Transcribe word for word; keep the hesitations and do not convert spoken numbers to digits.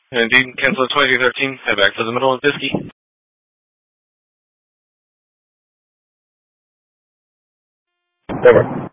Indeed, cancel twenty thirteen, head back to the middle of Bisky. Never.